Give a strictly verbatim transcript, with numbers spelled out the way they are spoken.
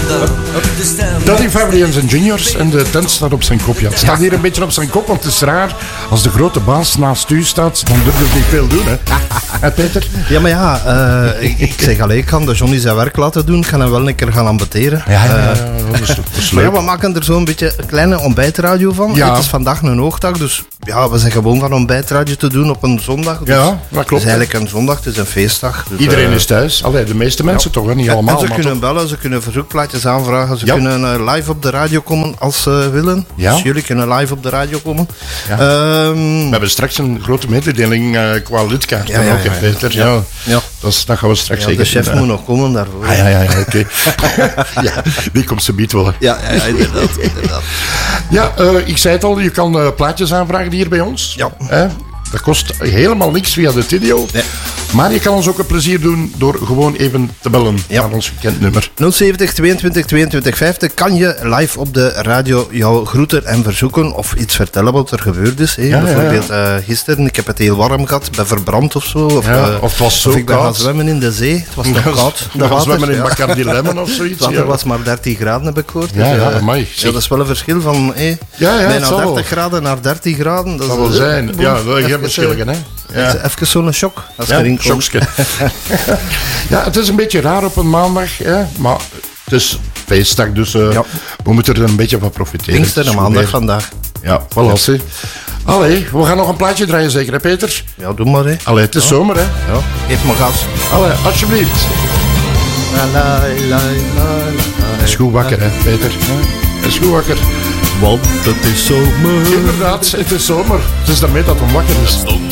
Daddy Fabrians en Juniors en de tent staat op zijn kop. Ja, het staat hier een beetje op zijn kop, want het is raar. Als de grote baas naast u staat, dan durf je niet veel doen, hè? Hè, Peter? Ja, maar ja, uh, ik, ik zeg alleen, ik kan de Johnny zijn werk laten doen. Ik ga hem wel een keer gaan ambeteren. Ja, ja, ja, uh, dat is, dat is maar leuk. ja, we maken er zo'n beetje een kleine ontbijtradio van. Ja. Het is vandaag een hoogdag, dus ja, we zijn gewoon van ontbijtradio te doen op een zondag. Dus Ja, dat klopt. Het is eigenlijk een zondag, het is een feestdag. Dus, Iedereen uh, is thuis. Allee, de meeste mensen toch, hè? Niet en, allemaal. en ze maar kunnen toch. bellen, ze kunnen verzoekplaatjes aanvragen, ze Ja. kunnen uh, live op de radio komen als ze willen. Ja. Dus jullie kunnen live op de radio komen. Ja. Ehm, We hebben straks een grote mededeling uh, qua lidkaart. Ja, ja, ook, hè, ja, ja. Peter. Ja. Ja. Ja. Dat, is, dat gaan we straks ja, zeker de chef doen, hè. moet nog komen daarvoor. Ah, ja, ja, ja, oké. Ja, die komt ze biedt wel. Hè. Ja, ja, ja, inderdaad, inderdaad. Ja, uh, ik zei het al, je kan uh, plaatjes aanvragen hier bij ons. Ja. Hè? Dat kost helemaal niks via de Tidio. Nee. Maar je kan ons ook een plezier doen door gewoon even te bellen Ja. naar ons gekend nummer. nul zeventig tweeëntwintig tweeëntwintig vijftig kan je live op de radio jouw groeten en verzoeken of iets vertellen wat er gebeurd is. Hè. Ja, Bijvoorbeeld ja, uh, gisteren, ik heb het heel warm gehad, ben verbrand of zo. Of, Ja, uh, of het was zo of ik ben koud. gaan zwemmen in de zee, het was nog koud. We gaan zwemmen in ja. Bacardi Lemon of zoiets. Het water Ja, was maar dertien graden, heb ik gehoord. ja, Dus, ja, uh, amai, ja, zeg. dat is wel een verschil van hey, Ja, ja, het bijna zal wel. dertig graden naar dertien graden. Dat dat is, wil uh, zijn. boem, Ja, dat even, is verschillen, hè. Ja. Even, even zo'n shock als je Ja, erin komt. shockske. Ja, het is een beetje raar op een maandag, hè, maar het is feestdag, dus uh, Ja. we moeten er een beetje van profiteren. Pinkster en Het is maandag weer- vandaag. Ja, voilà. Ja. Allee, we gaan nog een plaatje draaien zeker, hè Peter? Ja, doe maar, hè. Allee, het is zomer, hè? Ja, geef maar gas. Allee, alsjeblieft. La, la, la, la, la. Is goed wakker, hè, Peter? Is goed wakker. Want het is zomer. Inderdaad, het is zomer. Het is daarmee dat het wakker is.